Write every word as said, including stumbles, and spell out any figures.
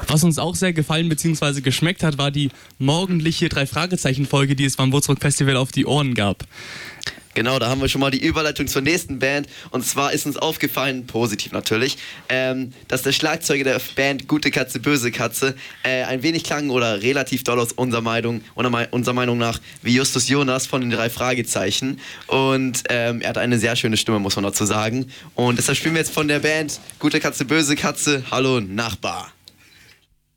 Was uns auch sehr gefallen bzw. geschmeckt hat, war die morgendliche Drei-Fragezeichen-Folge, die es beim Würzburg Festival auf die Ohren gab. Genau, da haben wir schon mal die Überleitung zur nächsten Band. Und zwar ist uns aufgefallen, positiv natürlich, ähm, dass der Schlagzeuger der Band Gute Katze, Böse Katze äh, ein wenig klang oder relativ doll aus unserer Meinung, unserer Meinung nach wie Justus Jonas von den drei Fragezeichen. Und ähm, er hat eine sehr schöne Stimme, muss man dazu sagen. Und deshalb spielen wir jetzt von der Band Gute Katze, Böse Katze, Hallo Nachbar.